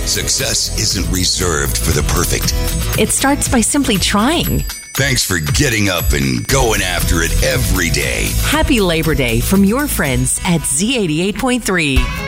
Success isn't reserved for the perfect. It starts by simply trying. Thanks for getting up and going after it every day. Happy Labor Day from your friends at Z88.3.